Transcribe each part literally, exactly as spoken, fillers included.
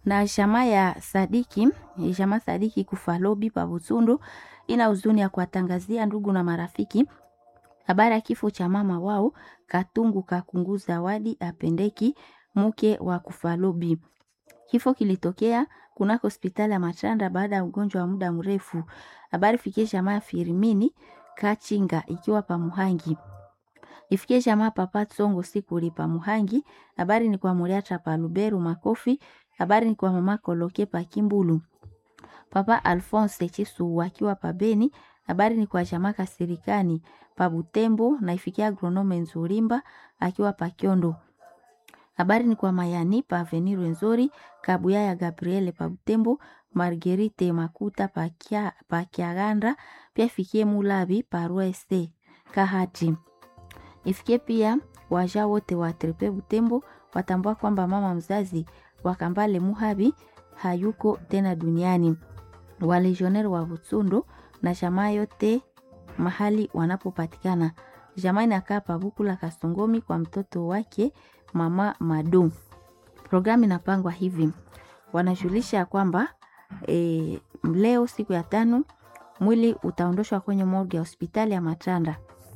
Na jamaa ya Sadiki, jamaa Sadiki Kufalobi pa Butsundu ina huzuni ya kuwatangazia ndugu na marafiki habari ya kifo cha mama wao Katungu Kakungu Zawadi Apendeki, mke wa Kufalobi. Kifo kilitokea kunako hospitali ya Machanda baada ya ugonjwa wa muda mrefu. Habari fikie jamaa Firimini Kachinga ikiwa pa Muhangi. Ifikie jamaa Papa Tsongo siku lipa Muhangi. Habari ni kwa Muriacha pa Luberu Makofi. Habari ni kwa mama Koloke pa Kimbulu. Papa Alphonse Chisu wakiwa pa Beni. Habari ni kwa jamaa Kasirikani pa Butembo na ifikia agronome Nzurimba akiwa pa Kiondo. Habari ni kwa Mayani pa Avenir Nzori, Kabuya ya Gabriele pa Butembo, Marguerite Makuta pa Kia, pa Kiaganda, pia ifikie Mulabi pa Ruese Kahati. Ifikie pia waja wote wa Trepe Butembo watambua kwamba mama mzazi wa Kambale Muhabi hayuko tena duniani. Walegionnaire wa Butsundo na jamaa yote mahali wanapopatikana. Jamaa inakaa pa Bukula Kasongomi kwa mtoto wake mama Madu. Programu inapangwa hivi. Wanajulisha kwamba e, leo siku ya tano mwili utaondoshwa kwenye morgue ya hospitali ya Matanda.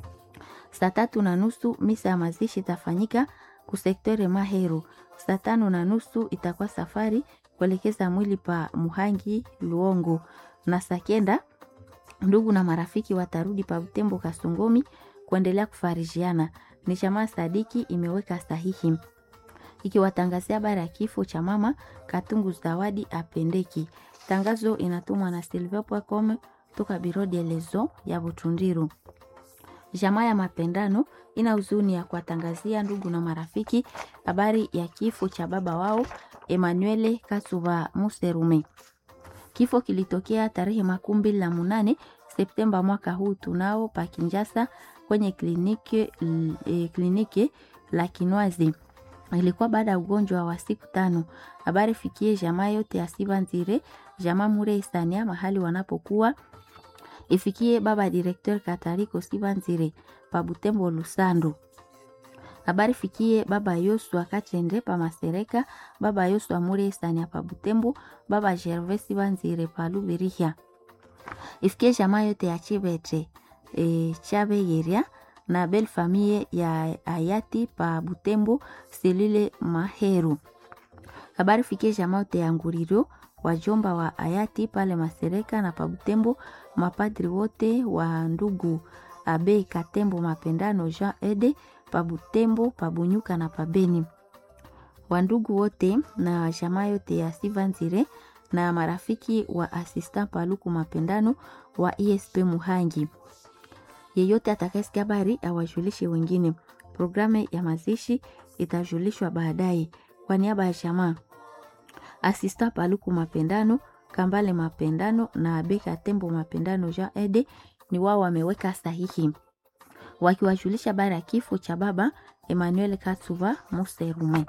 Saa tatu na nusu misa ya mazishi itafanyika kusektore Mahero. Saa tano na nusu itakuwa safari kuelekeza mwili pa Muhangi Luongo. Na saa kenda ndugu na marafiki watarudi pa Butembo Kasongomi kuendelea kufarijiana. Ni jamaa Sadiki imeweka sahihi ikiwatangazia habari ya kifo cha mama Katungu Zawadi Apendeki. Tangazo inatumwa na silver point com toka Biro de Lezo ya Butundiru. Jamaa ya Mapendano ina huzuni ya kuwatangazia ndugu na marafiki habari ya kifo cha baba wao Emmanuel Kasuba Muserume. Kifo kilitokea tarehe makumi la munane Septemba mwaka huu tunao pa Kinjasa kwenye kliniki, e, kliniki la Kinwazi. Ilikuwa baada ya ugonjwa wa siku tano. Habari fikie jamaa yote ya Sibanzire, jamaa Mure Isania mahali wanapokuwa. Ifikie baba directeur Katariko Sibanzire pa Butembo Lusando. Habari fikie baba Yosua Kachende pa Masereka, baba Yosua Mure Isania pa Butembo, baba Gervais Sibanzire pa Lubirihia. Ifikie jamaa yote ya Chibete e, Chabe Yeria na bel famille ya Ayati pa Butembo selile Maheru. Habari fikie jamaa yote ya Nguriro wajomba wa Ayati pale Masereka na pa Butembo, mapadri wote wa ndugu Abe Katembo Mapendano Jean Ede pa Butembo, pa Bunyuka na pa Beni. Wandugu wote na jamaa yote ya Sivanzire na marafiki wa assistant Paluku Mapendano wa E S P Muhangi. Yeyote atakayesikia habari awajulishe wengine. Programu ya mazishi itajulishwa baadaye. Kwa niaba ya jamaa assistant Paluku Mapendano, Kambale Mapendano na Beka Tembo Mapendano Jean Ede ni wao wameweka sahihi wakiwajulisha habari ya kifo cha baba Emmanuel Katsuba Muserume.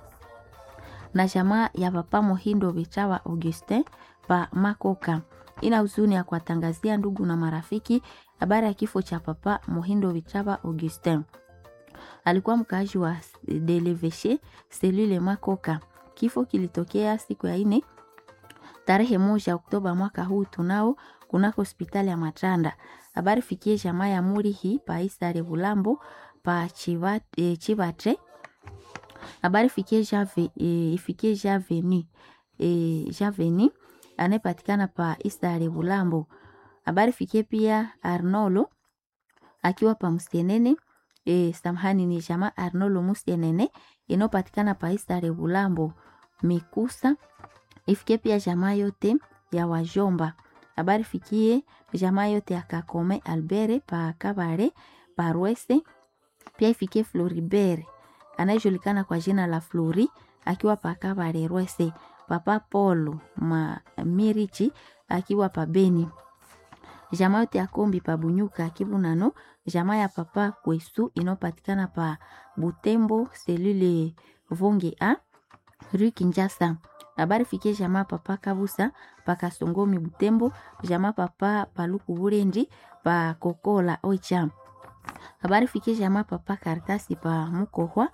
Na jamaa ya papa Mohindo Bichawa Augustin pa Makoka ina huzuni ya kuwatangazia ndugu na marafiki habari ya kifo cha papa Mohindo Bichawa Augustin. Alikuwa mkaaji wa Deleveshe selule Makoka. Kifo kilitokea siku ya ine tarehe moja Oktoba mwaka huu tunao kunako hospitali ya Matanda. Habari fikie jamaa ya muri hii pa Isare Bulambo pa Chiva, e, Chivatre. Habari fikie Jave, e, ifikie Javeni e, Javeni anayepatikana pa Isare Bulambo. Habari fikie pia Arnolo akiwa pa Musienene. E, samahani ni jamaa Arnolo Musienene inopatikana pa Isare Bulambo Mikusa. Ifikie pia jamaa yote ya wajomba. Habari fikie jamaa yote ya Kakome Albere pa Kabare pa Ruese. Pia ifikie Floribert anayejulikana kwa jina la Flori akiwa pa Kabare Ruese. Papa Polo ma Mirichi akiwa pa Beni. Jamaa yote ya Kombi pa Bunyuka Kibunano. Jamaa ya papa Kwesu inopatikana pa Butembo selule Vonge A Rue Kinjasa. Habari fikie jamaa papa Kabusa pa Kasongomi Butembo. Jamaa papa Paluku Burendi pa Kokola Oicha. Habari fikie jamaa papa Karatasi pa Mukohwa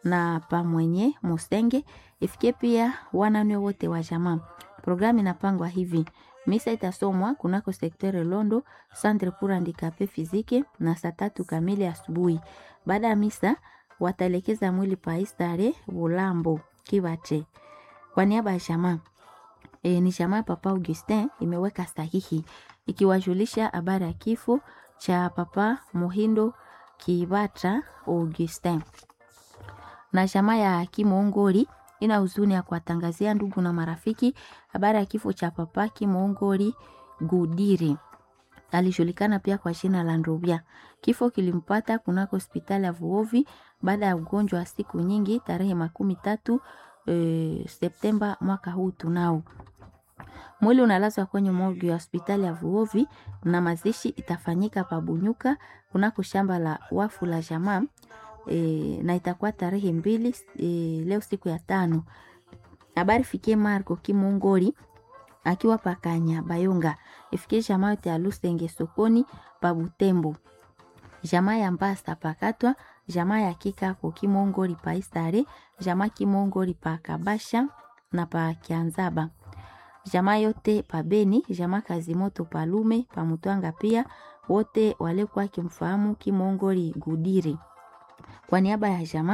na pamwenye Mosenge. Ifikie pia wananwe wote wa jamaa. Programu inapangwa hivi: misa itasomwa kunako sektere Londo Centre pour Handicapé Physique na saa tatu kamili asubuhi. Baada ya misa wataelekeza mwili pa Istare Bulambo Kibache. Kwa niaba ya jamaa e, ni jamaa Papa Augustin imeweka sahihi ikiwajulisha habari ya kifo cha Papa Muhindo Kibata Augustin. Na jamaa ya Kimongori ina huzuni ya kuwatangazia ndugu na marafiki habari ya kifo cha Papa Kimongori Gudiri. Alijulikana pia kwa jina la Ndrobia. Kifo kilimpata kunako hospitali ya Vuovi baada ya ugonjwa wa siku nyingi tarehe makumi tatu e, Septemba mwaka huu tunao. Mwili unalazwa kwenye morgue ya hospitali ya Vuovi na mazishi itafanyika Pabunyuka kunako shamba la wafu la jamaa e, na itakuwa tarehe mbili e, leo siku ya tano. Habari fikie Marco Kimongori akiwa pakanya Bayonga. Ifikie jamaa yote ya Lusenge sokoni pa Butembo. Jamaa ya Mbasa pakatwa, jamaa ya Kikako Kimongori pa Istare, jamaa Kimongori pa Kabasha na pa Kianzaba. Jamaa yote pa Beni, jamaa Kazimoto pa Lume, pa Mutwanga pia, wote wale kwa kimfahamu Kimongori Gudiri. Kwa niaba ya jamaa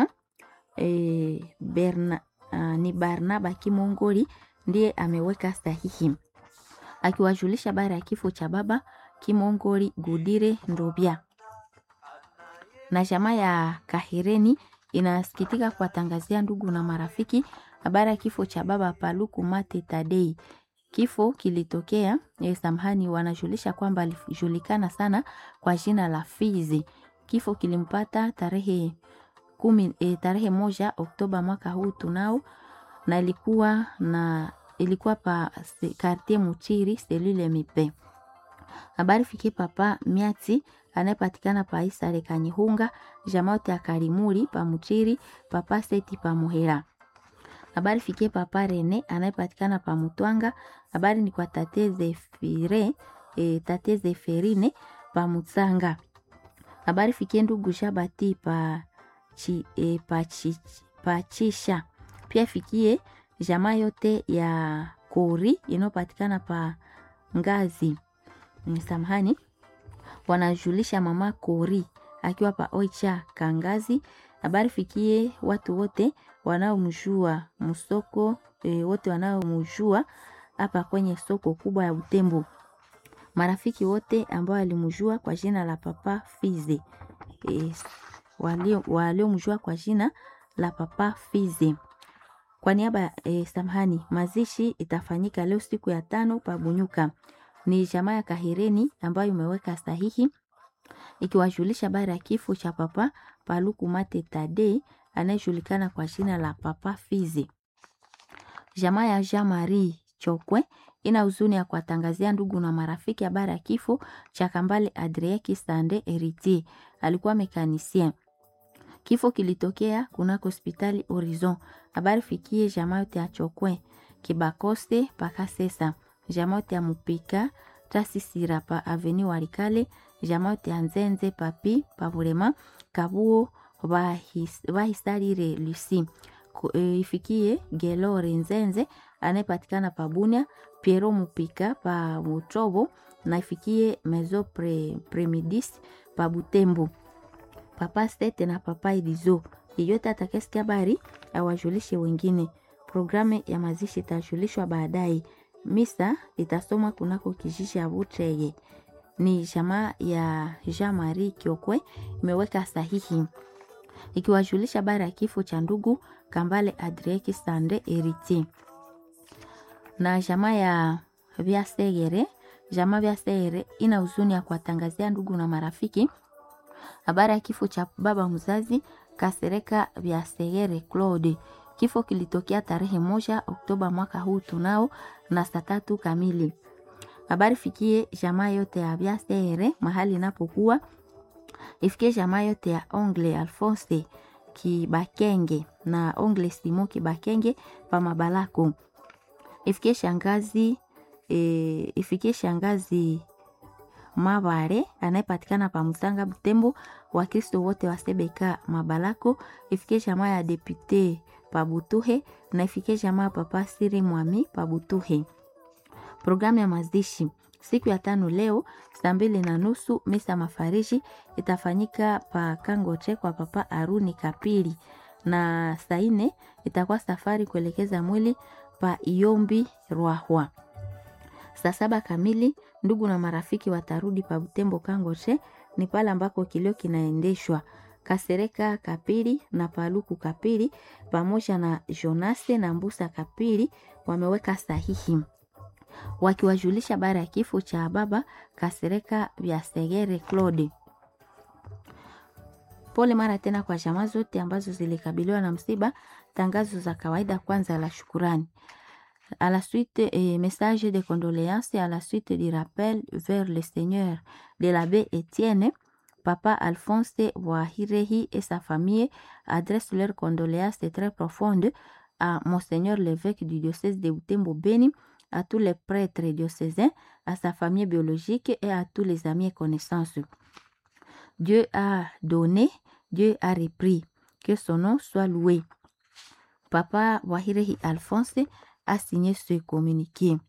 e, Berna, uh, ni Barnaba Kimongori ndiye ameweka sahihi akiwajulisha habari ya kifo cha baba Kimongori Gudire Ndobia. Na jamaa ya Kahireni inasikitika kuwatangazia ndugu na marafiki habari ya kifo cha baba Paluku Mate Tadei. Kifo kilitokea e, samhani wanajulisha kwamba alijulikana sana kwa jina la Fizi. Kifo kilimpata tarehe kumi, e, tarehe moja Oktoba mwaka huu tunao, na ilikuwa na ilikuwa pa quartier Muchiri selule Mipe. Habari fikie Papa Miati anayepatikana pa Isare Kanyihunga, jamaa ya Karimuri pa Muchiri, Papa Seti pa Muhera. Habari fikie Papa Rene anayepatikana pa Mutwanga. Habari ni kwa tate Zefire e, tate Zeferine pa Mutsanga. Habari fikie ndugu Shabati pa chi, e, pa, chi, pa Chisha. Pia fikie jamaa yote ya Kori inopatikana pa Ngazi. Samahani, wanajulisha mama Kori akiwa pa Oicha Kangazi. Habari fikie watu wote wanaomjua msoko e, wote wanaomjua hapa kwenye soko kubwa ya Butembo. Marafiki wote ambao walimjua kwa jina la Papa Fize. E, walio waliomjua kwa jina la Papa Fize. Kwa niaba e, samahani, mazishi itafanyika leo siku ya tano pa Bunyuka. Ni jamaa ya Kahireni ambayo imeweka sahihi ikiwajulisha habari ya kifo cha Papa Paluku Mate Tade anayejulikana kwa jina la Papa Fizi. Jamaa ya Jean Marie Chokwe ina huzuni ya kuwatangazia ndugu na marafiki habari ya kifo cha Kambale Adrien Kisande Heritier, alikuwa mekanisien. Kifo kilitokea kunako hospitali Horizon. Habari fikie jamaa yote ya Chokwe Kibakoste paka sesa, jamaa yote ya Mupika Tasisira pa Avenue Warikale, jamaa yote ya Nzenze papi Pavurema Kabuo Vahisarire Lucy. E, ifikie Gelore Nzenze anayepatikana pa Bunia, Piero Mupika pa Mutrobo, na ifikie Mezo pre, Premidis pa Butembo, Papa Stete na Papa Idizo. Yeyote atakayesikia habari awajulishe wengine. Programu ya mazishi itajulishwa baadaye. Misa itasomwa kunako kijiji ya Butreye. Ni jamaa ya Jean Marie Kiokwe imeweka sahihi ikiwajulisha habari ya kifo cha ndugu Kambale Adrien Kisande Heritier. Na jamaa ya Vyasegere, jamaa Vyasegere ina huzuni ya kuwatangazia ndugu na marafiki habari ya kifo cha baba mzazi Kasereka Vyasegere Claude. Kifo kilitokea tarehe moja Oktoba mwaka huu tunao na saa tatu kamili. Habari fikie jamaa yote ya Vyasegere mahali inapokuwa. Ifikie jamaa yote ya Ongle Alphonse Kibakenge na Ongle Simo Kibakenge pa Mabalako. Ifikie shangazi e, ifikie shangazi Mavare anayepatikana pa Musanga Butembo, Wakristo wote wa Sebeka Mabalako, ifikie jamaa ya Depute pa Butuhe na ifikie jamaa ya Papa Siri Mwami pa Butuhe. Programu ya mazishi siku ya tano leo saa mbili na nusu misa mafariji itafanyika pa Kangoche kwa Papa Aruni Kapili, na saa nne itakuwa safari kuelekeza mwili pa Iombi Rwahwa. Saa saba kamili ndugu na marafiki watarudi pa Butembo Kangoche, ni pale ambako kilio kinaendeshwa. Kasereka Kapili na Paluku Kapili pamoja na Jonase na Mbusa Kapili wameweka sahihi wakiwajulisha bara ya kifo cha baba Kasereka vya Segere Claude. Pole mara tena kwa jamaa zote ambazo zilikabiliwa na msiba. Tangazo za kawaida kwanza la shukurani. À la suite, eh, message de condoléances à la suite du rappel vers le Seigneur de l'abbé Étienne, Papa Alphonse Wahirehi et sa famille adressent leurs condoléances très profondes à Monseigneur l'évêque du diocèse de Butembo Beni, à tous les prêtres diocésains, à sa famille biologique et à tous les amis et connaissances. Dieu a donné, Dieu a repris, que son nom soit loué. Papa Wahirehi Alphonse a signé ce communiqué.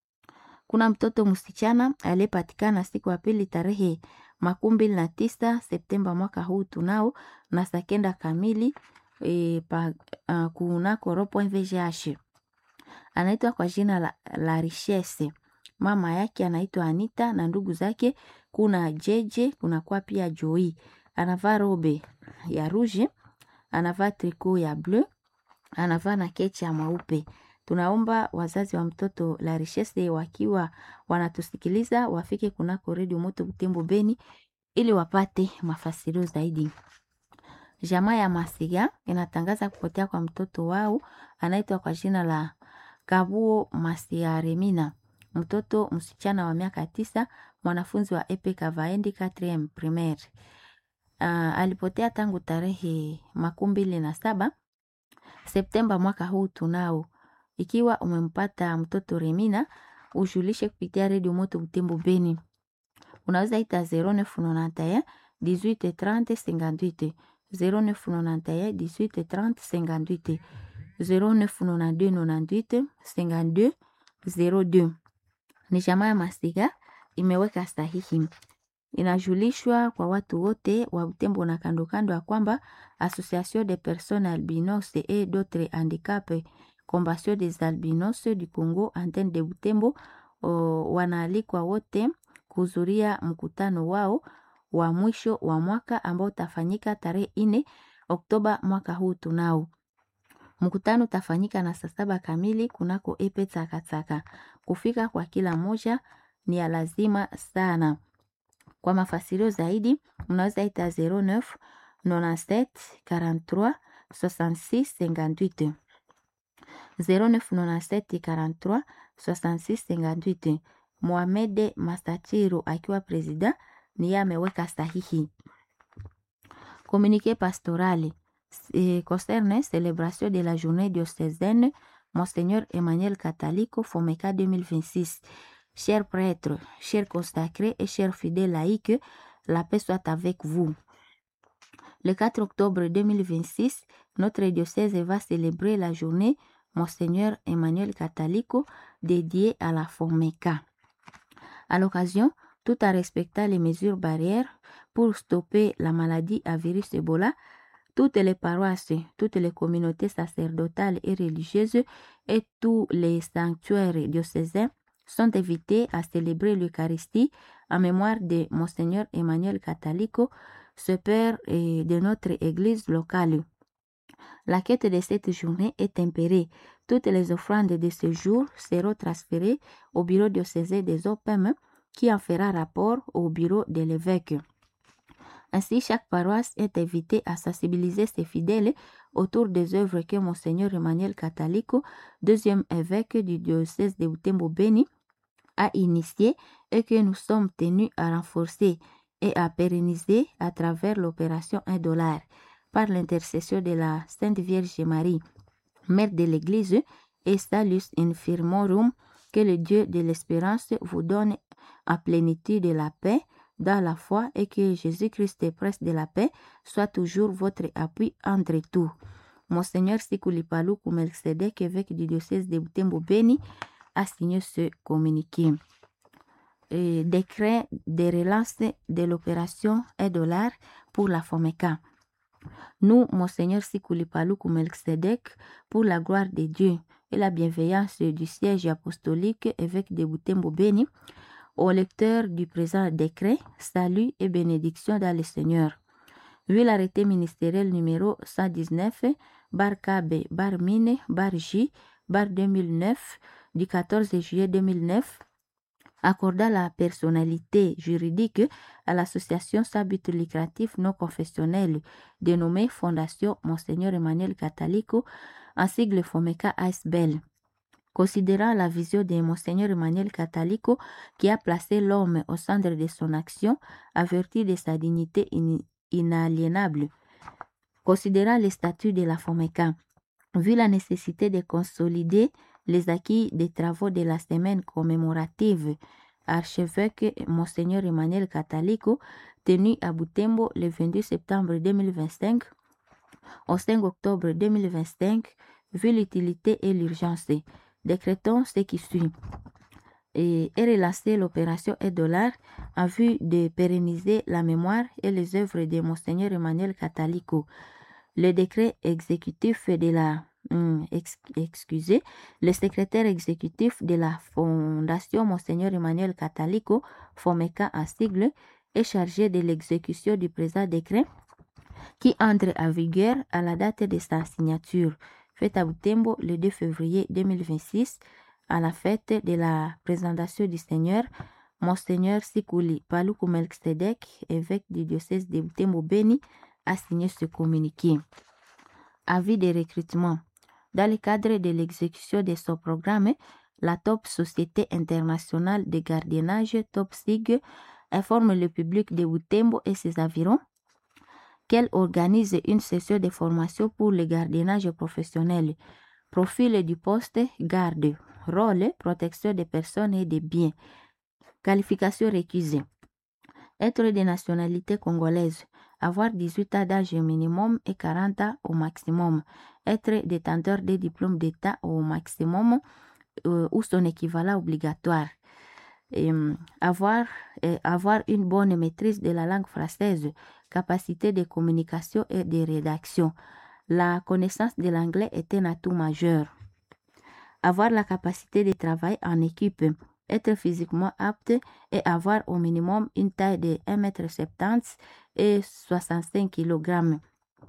Kuna mtoto msichana aliyepatikana siku ya pili tarehe makumi mbili na tisa Septemba mwaka huu tunao na saa kenda kamili e, pa, uh, kunako rond-point V G H. Anaitwa kwa jina la, la Richesse. Mama yake anaitwa Anita na ndugu zake kuna Jeje, kuna kwa pia Joey. Anavaa robe ya rouge, anavaa triko ya bleu, anavaa na kechi ya mweupe. Tunaomba wazazi wa mtoto la Richesse wakiwa wanatusikiliza wafike kunako Radio Moto Butembo Beni ili wapate mafasirio zaidi. Jamaa ya Masiga inatangaza kupotea kwa mtoto wao anaitwa kwa jina la Kabuo Masia Remina. Mtoto msichana wa miaka tisa, mwanafunzi wa E P Kavaendi quatrième primaire. Uh, alipotea tangu tarehe makumi mbili na saba Septemba mwaka huu tunao. Ikiwa umempata mtoto Remina, ujulishe kupitia Radio Moto Butembo Beni. Unaweza ita zero neuf neuf un dix-huit trente cinquante-huit, zero neuf neuf un dix-huit trente cinquante-huit, zero neuf neuf deux quatre-vingt-dix-huit cinquante-deux zero deux. Ni jamaa ya Masiga imeweka sahihi. Inajulishwa kwa watu wote wa Butembo na kando kando ya kwamba Association des personnes albinos et d'autres handicapés Combatio des albinos du Congo antenne de Butembo o, wanaalikwa wote kuhudhuria mkutano wao wa mwisho wa mwaka ambao utafanyika tarehe nne Oktoba mwaka huu tunao. Mkutano utafanyika na saa saba kamili kunako epe Tsakatsaka. Kufika kwa kila moja ni ya lazima sana. Kwa mafasirio zaidi mnaweza ita zero neuf quatre-vingt-sept quarante-trois soixante-six cinquante-huit, zero neuf quatre-vingt-sept quarante-trois soixante-six cinquante-huit. Mohamed Masachiro akiwa presida ni ameweka sahihi. Communiqué pastoral eh, concerne célébration de la journée diocésaine Monseigneur Emmanuel Catalico Fomeka deux mille vingt-six. Chers prêtres, chers consacrés et chers fidèles laïcs, la paix soit avec vous. Le quatre octobre deux mille vingt-six, notre diocèse va célébrer la journée Monseigneur Emmanuel Catalico dédiée à la Fomeka. À l'occasion, tout en respectant les mesures barrières pour stopper la maladie à virus Ebola, toutes les paroisses, toutes les communautés sacerdotales et religieuses et tous les sanctuaires diocésains sont invités à célébrer l'Eucharistie en mémoire de Monseigneur Emmanuel Catalico, ce père de notre église locale. La quête de cette journée est tempérée. Toutes les offrandes de ce jour seront transférées au bureau diocésain des O P E M qui en fera rapport au bureau de l'évêque. Ainsi, chaque paroisse est invitée à sensibiliser ses fidèles autour des œuvres que Monseigneur Emmanuel Catalico, deuxième évêque du diocèse de Butembo Beni, a initié et que nous sommes tenus à renforcer et à pérenniser à travers l'opération un dollar par l'intercession de la Sainte Vierge Marie, Mère de l'Église, et Salus Infirmorum, que le Dieu de l'espérance vous donne en plénitude de la paix dans la foi et que Jésus-Christ, prince de la paix, soit toujours votre appui entre tous. Monseigneur Sikuli Paluku Melkisedek, évêque du diocèse de Butembo Beni, a signé ce communiqué. Et décret de relance de l'opération Edolar pour la FOMECA. Nous, Monseigneur Sikuli Paluku Melkisedek, pour la gloire de Dieu et la bienveillance du siège apostolique évêque de Butembo Beni, au lecteur du présent décret, salut et bénédiction dans le Seigneur. Vu l'arrêté ministériel numéro cent dix-neuf, bar K B, bar Mine, bar J, bar deux mille neuf, du quatorze juillet deux mille neuf, accordant la personnalité juridique à l'association sans but lucratif non confessionnelle dénommée Fondation Monseigneur Emmanuel Catalico, en sigle FOMECA A S B E L. Considérant la vision de Monseigneur Emmanuel Catalico qui a placé l'homme au centre de son action, en vertu de sa dignité in- inaliénable. Considérant les statuts de la FOMECA, vu la nécessité de consolider les acquis des travaux de la semaine commémorative, archevêque Monseigneur Emmanuel Catalico, tenu à Butembo le vingt-deux septembre deux mille vingt-cinq au cinq octobre deux mille vingt-cinq, vu l'utilité et l'urgence, décrétons ce qui suit. Et, et relancer l'opération Edolar en vue de pérenniser la mémoire et les œuvres de Monseigneur Emmanuel Catalico. Le décret exécutif de la hum, ex, excusez, le secrétaire exécutif de la Fondation Monseigneur Emmanuel Catalico, FOMECA en sigle, est chargé de l'exécution du présent décret qui entre en vigueur à la date de sa signature, faite à Butembo le deux février deux mille vingt-six, à la fête de la présentation du Seigneur. Monseigneur Sikuli Paluku Melkisedek, évêque du diocèse de Butembo Beni, a signé ce communiqué. Avis de recrutement. Dans le cadre de l'exécution de son programme, la Top Société internationale de gardiennage Top S I G informe le public de Butembo et ses environs qu'elle organise une session de formation pour le gardiennage professionnel. Profil du poste, garde. Rôle, protection des personnes et des biens. Qualification récusée. Être de nationalité congolaise. Avoir dix-huit ans d'âge minimum et quarante ans au maximum. Être détenteur des diplômes d'État au maximum euh, ou son équivalent obligatoire. Et, euh, avoir, euh, avoir une bonne maîtrise de la langue française. Capacité de communication et de rédaction. La connaissance de l'anglais est un atout majeur. Avoir la capacité de travailler en équipe, être physiquement apte et avoir au minimum une taille de un mètre soixante-dix et soixante-cinq kilogrammes.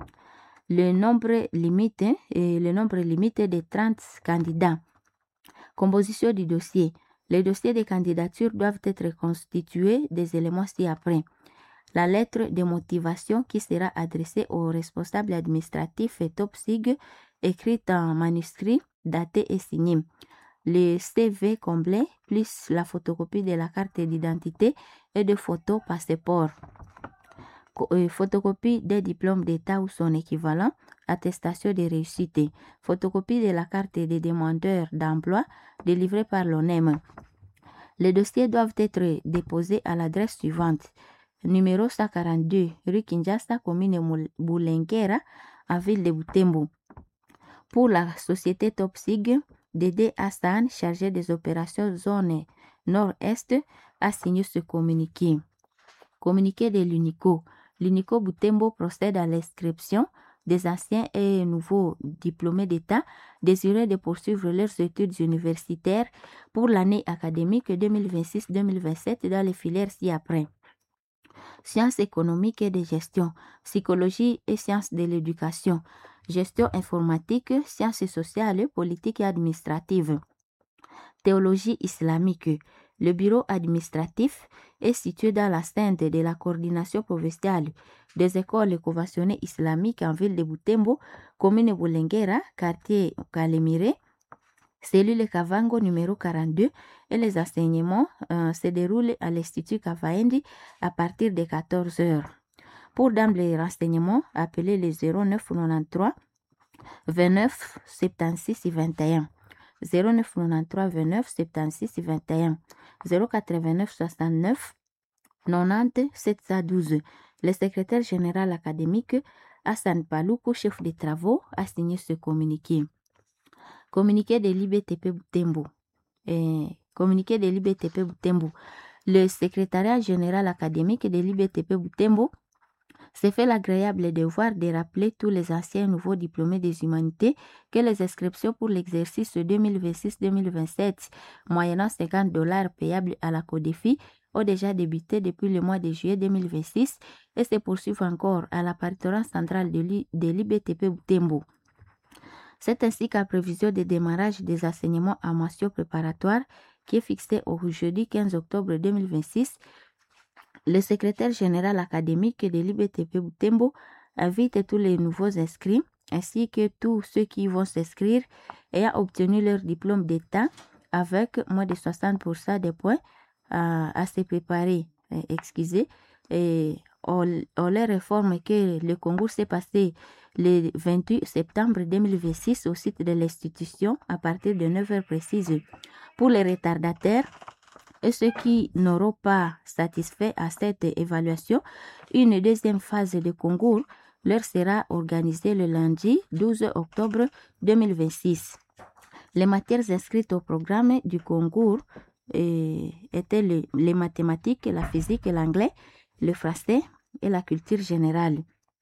Le nombre limite est le nombre limité de trente candidats. Composition du dossier. Les dossiers de candidature doivent être constitués des éléments ci-après. La lettre de motivation qui sera adressée au responsable administratif et Top S I G, écrite en manuscrit, datée et signée. Le C V complet, plus la photocopie de la carte d'identité et de photos passeport. Photocopie des diplômes d'État ou son équivalent, attestation de réussite. Photocopie de la carte des demandeurs d'emploi délivrée par l'O N E M. Les dossiers doivent être déposés à l'adresse suivante. Numéro cent quarante-deux, rue Kinshasa, commune Boulenguera, en ville de Butembo. Pour la société Top S I G, Dédé Hassan, chargé des opérations zone nord-est, a signé ce communiqué. Communiqué de l'UNICO. L'UNICO Butembo procède à l'inscription des anciens et nouveaux diplômés d'État désireux de poursuivre leurs études universitaires pour l'année académique deux mille vingt-six deux mille vingt-sept dans les filières ci-après. Sciences économiques et de gestion, psychologie et sciences de l'éducation, gestion informatique, sciences sociales, politiques et administratives, théologie islamique. Le bureau administratif est situé dans la scène de la coordination provinciale des écoles conventionnées islamiques en ville de Butembo, commune Boulenguera, quartier Kalemire, cellule Kavango numéro quarante-deux, et les enseignements euh, se déroulent à l'Institut Kavaendi à partir de quatorze heures. Pour d'emblée renseignements, appelez les zéro neuf quatre-vingt-treize vingt-neuf soixante-seize vingt et un. zéro neuf quatre-vingt-treize vingt-neuf soixante-seize vingt et un, zéro quatre-vingt-neuf soixante-neuf quatre-vingt-dix sept cent douze. Le secrétaire général académique Hassan Paloukou, chef des travaux, a signé ce communiqué. Communiqué de l'I B T P Butembo. Eh, communiqué de l'I B T P Butembo. Le secrétariat général académique de l'I B T P Butembo s'est fait l'agréable devoir de rappeler tous les anciens et nouveaux diplômés des humanités que les inscriptions pour l'exercice deux mille vingt-six deux mille vingt-sept, moyennant cinquante dollars payables à la CODEFI, ont déjà débuté depuis le mois de juillet deux mille vingt-six et se poursuivent encore à la paritorat centrale de l'I B T P Butembo. C'est ainsi qu'à prévision de démarrage des enseignements en mention préparatoire qui est fixé au jeudi quinze octobre deux mille vingt-six, le secrétaire général académique de l'I B T P Butembo invite tous les nouveaux inscrits ainsi que tous ceux qui vont s'inscrire ayant obtenu leur diplôme d'État avec moins de soixante pour cent des points à, à se préparer. Eh, excusez. Et on, on leur informe que le concours s'est passé le vingt-huit septembre deux mille vingt-six au site de l'institution à partir de neuf heures précises. Pour les retardataires et ceux qui n'auront pas satisfait à cette évaluation, une deuxième phase de concours leur sera organisée le lundi douze octobre deux mille vingt-six. Les matières inscrites au programme du concours eh, étaient le, les mathématiques, la physique, l'anglais, le français et la culture générale.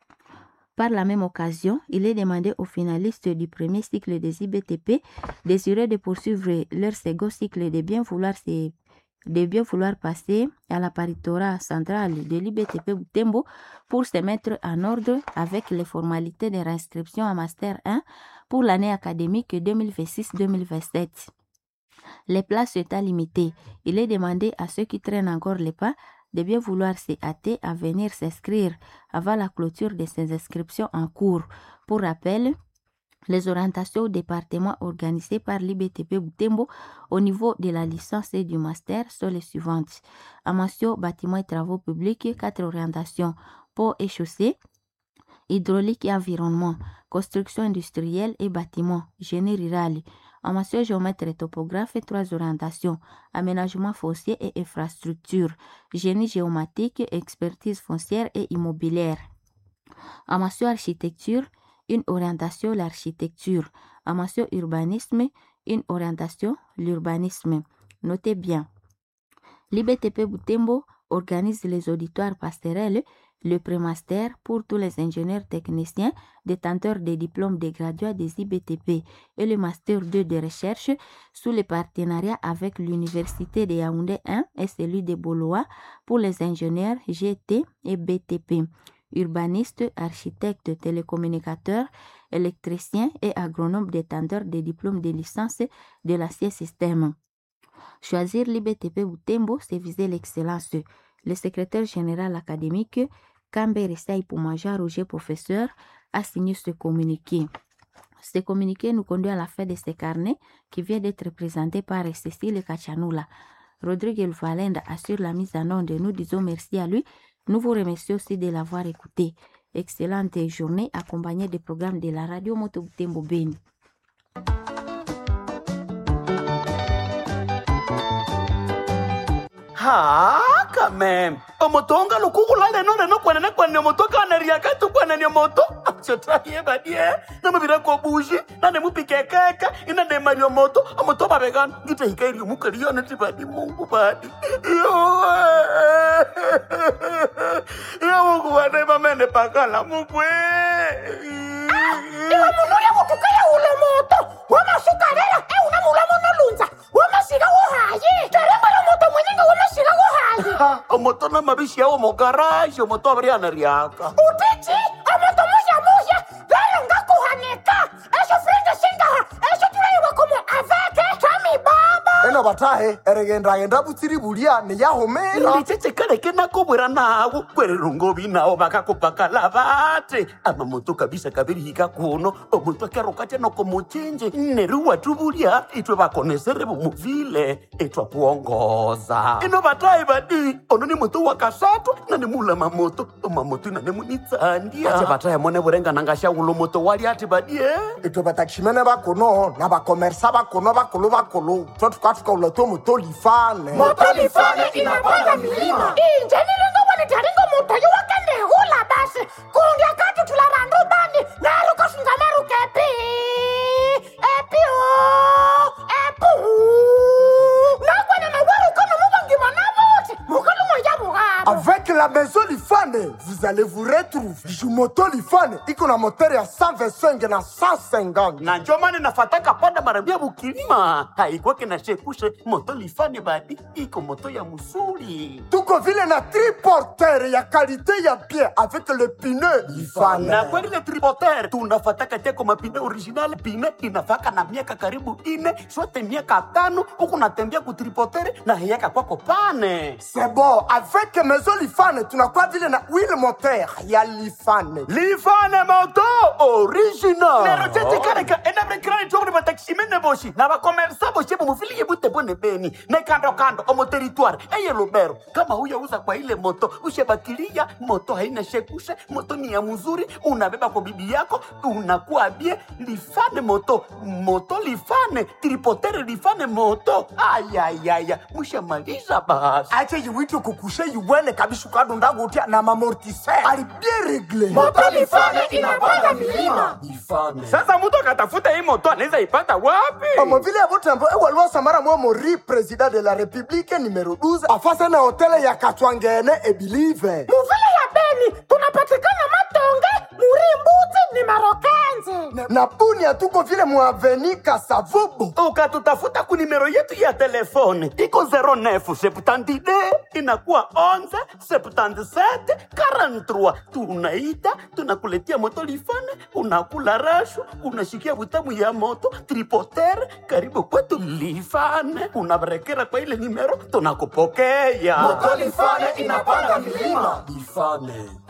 Par la même occasion, il est demandé aux finalistes du premier cycle des I B T P désireux de poursuivre leur second cycle de bien vouloir, se, de bien vouloir passer à la paritorat centrale de l'I B T P Butembo pour se mettre en ordre avec les formalités de réinscription en Master un pour l'année académique deux mille vingt-six deux mille vingt-sept. Les places étant limitées, il est demandé à ceux qui traînent encore les pas de bien vouloir se hâter à venir s'inscrire avant la clôture de ces inscriptions en cours. Pour rappel, les orientations au département organisées par l'I B T P Butembo au niveau de la licence et du master sont les suivantes. En mention bâtiments et travaux publics, quatre orientations: pont et chaussée, hydraulique et environnement, construction industrielle et bâtiments, génie rural. En mention géomètre et topographe, trois orientations: aménagement foncier et infrastructure, génie géomatique, expertise foncière et immobilière. En mention architecture, une orientation l'architecture. En mention urbanisme, une orientation l'urbanisme. Notez bien, l'I B T P Butembo organise les auditoires passerelles, le prémaster pour tous les ingénieurs techniciens détenteurs des diplômes de graduats des I B T P et le master deux de recherche sous le partenariat avec l'université de Yaoundé un et celui de Boloa pour les ingénieurs G T et B T P, urbanistes, architectes, télécommunicateurs, électriciens et agronomes détenteurs des diplômes de licence de l'ancien système. Choisir l'I B T P Butembo, c'est viser l'excellence. Le secrétaire général académique Camber Essaï Poumaja Roger Professeur a signé ce communiqué. Ce communiqué nous conduit à la fin de ce carnet qui vient d'être présenté par Cécile Kachanula. Rodrigue Valenda assure la mise en onde. Nous disons merci à lui. Nous vous remercions aussi de l'avoir écouté. Excellente journée accompagnée des programmes de la radio Moto Butembo Beni. Ha, quand même. Omotonga lukugula leno leno kwa nene kwa ne moto kana riaka tu kwa ne moto. Chota ye badie. Na mabira ko buji, na ne mupike kaka, ina ne mario moto. Omoto ba vegan. Ngite hikairi mukari yo na tibadi mungu badi. Yo. Yo mungu badi mamene pakala mukwe. Iwa munuya kutukaya ule moto. Wama sukarera, e una mula mono lunza. Wama siga wohaye. Karamba la moto mwenyenga wama siga wohaye. Omoto na mabishi yao mo garage, omoto abriana riaka. Utiti, omoto muya muya. Velo nga kuhaneka. Eso frente singa. Eso tulaiwa como aveke. Tami baba. Eno batahe eregendagenda butsiri bulia ne yahomera ndicheche kale kenakobwera nawo kwererungobi nawo bakakupakala bate amamoto kabisa kabirihika kuno omuntu akerokate nokomuchinji neruwa tubulia itwe bakonesere bumuvile itwa kuongoza ino batahe badi ono ni moto wakasatu na ni mula mamoto mamoto na ni munitsandia ache batahe mone burenga nangasha ulo moto wali ati badie itwe batakishimene bakono na bakomersa bakono bakolo bakolo twatuka uloto moto lifane moto lifane inapanda milima inje nilingo wanitaringo moto yu wakende hula basi kundia katu tulabandu bandi naruka sungameru kepi epi o epu nakwene na waru kono mubangi manabuti mukulu mwajabu gabo. Avec la maison Lifane, vous allez vous retrouver. Jumoto Lifane, iko na moteur ya cent vingt-cinq na cent cinquante. Na njo maana nafataka panda marambia bukilima. Haikwake na shekushe moto Lifane badi iko moto ya musuli. Tuko vile na triporteur ya qualité ya bien avec le pneu Lifane. Na kweli le triporteur tunafataka teko mapine original pine inafaka na miaka karibu ine sote miaka tano huku natembea ku triporteur na hiyaka kwako pane. C'est bon, avec maison Lifane tunakuwa vile na wheel moteur ya Lifane. Lifane moto original. Nero tete kareka enamre krani chokre batakishimene boshi na bakomersa boshi bumufili yebute bone beni na kando kando omo territoire eye lobero kama huyo uza kwa ile moto ushe bakilia moto haina shekushe moto ni ya mzuri unabeba kwa bibi yako unakuwa bie Lifane moto moto Lifane tripotere Lifane moto ayayaya mushamaliza basi ache yiwitu kukushe yuwene kabishu kado ndago utia na mamortisseur ali bien réglé. Moto Lifane inapanda milima Lifane. Sasa mtu akatafuta hii moto anaweza ipata wapi? Omo vile abote ambo ewa lwa samara mwa mori president de la république numero douze afasa na hotel ya Katwangene e Believe. Muvile ya Beni tunapatikana Matonge Murimbuti ni Marokenzi. Na Bunia tuko vile muaveni Kasavubu. Ukatutafuta ku numero yetu ya telefone iko zero neuf septantide inakuwa onze septantasete quarante-trois. Tunaita tunakuletea moto Lifane unakula rashu unashikia butamu ya moto tripoter karibu kwetu Lifane unabarekera kwa ile numero tunakupokea. Moto Lifane inapanda milima Lifane.